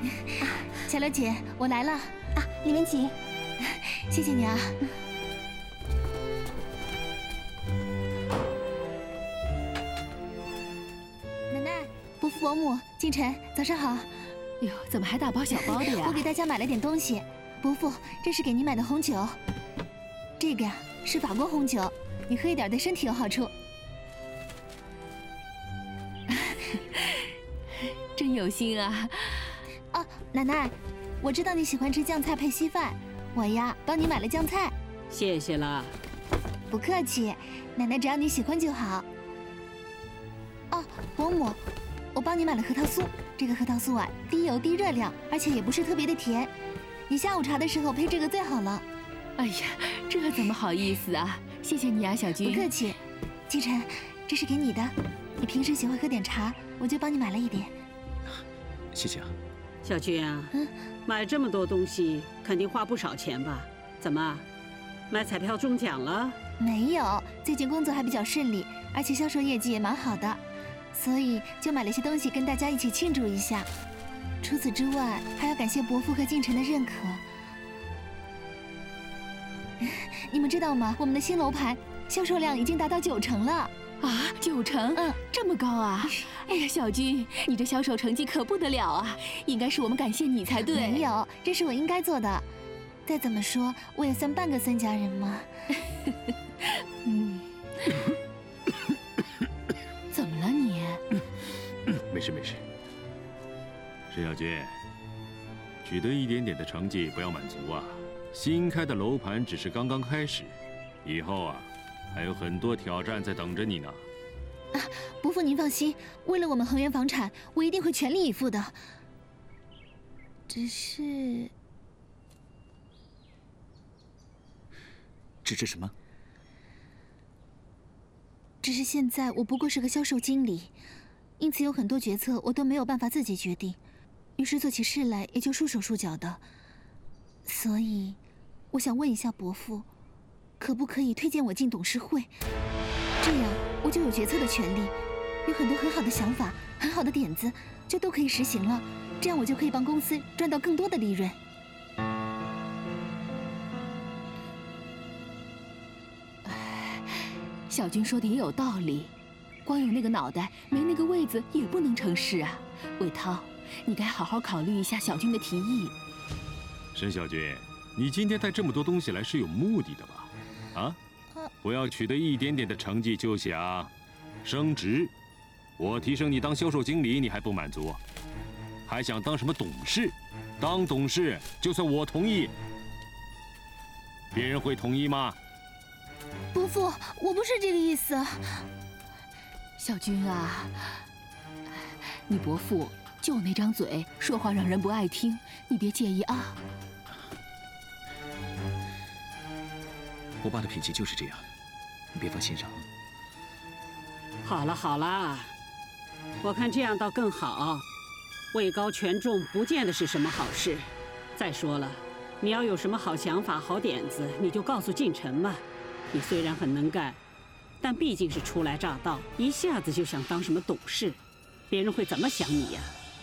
小刘姐，我来了啊，里面请。 谢谢你啊。奶奶、伯父、伯母、近晨，早上好。 哟，怎么还大包小包的呀？ 我给大家买了点东西。伯父，这是给您买的红酒，这个呀是法国红酒，你喝一点对身体有好处。 真有心啊！ 哦，奶奶，我知道你喜欢吃酱菜配稀饭，我呀帮你买了酱菜。 谢谢了。 不客气，奶奶只要你喜欢就好。哦，伯母，我帮你买了核桃酥，这个核桃酥啊低油低热量，而且也不是特别的甜，你下午茶的时候配这个最好了。 哎呀，这怎么好意思啊！谢谢你啊，小军。 不客气。季晨，这是给你的，你平时喜欢喝点茶，我就帮你买了一点。 谢谢啊， 小军啊，买这么多东西肯定花不少钱吧？怎么，买彩票中奖了？ 没有，最近工作还比较顺利，而且销售业绩也蛮好的，所以就买了些东西跟大家一起庆祝一下。除此之外，还要感谢伯父和近晨的认可。你们知道吗？我们的新楼盘销售量已经达到90%了。 啊，90%？这么高啊！哎呀，小军，你这销售成绩可不得了啊！应该是我们感谢你才对。 没有，这是我应该做的。再怎么说，我也算半个孙家人嘛。 怎么了你？ 没事没事。沈小军，取得一点点的成绩不要满足啊！新开的楼盘只是刚刚开始，以后啊，还有很多挑战在等着你呢。 啊，伯父您放心，为了我们恒源房产，我一定会全力以赴的。只是什么？ 只是现在我不过是个销售经理，因此有很多决策我都没有办法自己决定，于是做起事来也就束手束脚的。所以，我想问一下伯父，可不可以推荐我进董事会？这样我就有决策的权利，有很多很好的想法、很好的点子，就都可以实行了。这样我就可以帮公司赚到更多的利润。 小军说的也有道理，光有那个脑袋没那个位子也不能成事啊。魏涛，你该好好考虑一下小军的提议。 沈小军，你今天带这么多东西来是有目的的吧？啊？不要取得一点点的成绩就想升职。我提升你当销售经理，你还不满足，还想当什么董事？当董事就算我同意，别人会同意吗？ 伯父，我不是这个意思。 小军啊，你伯父就那张嘴，说话让人不爱听，你别介意啊。 我爸的脾气就是这样，你别放心上。 好了好了，我看这样倒更好，位高权重不见得是什么好事。再说了，你要有什么好想法、好点子，你就告诉近晨嘛。你虽然很能干，但毕竟是初来乍到，一下子就想当什么董事，别人会怎么想你呀？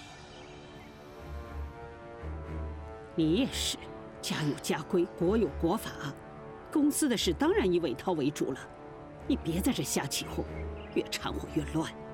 你也是，家有家规，国有国法，公司的事当然以韦涛为主了。你别在这瞎起哄，越掺和越乱。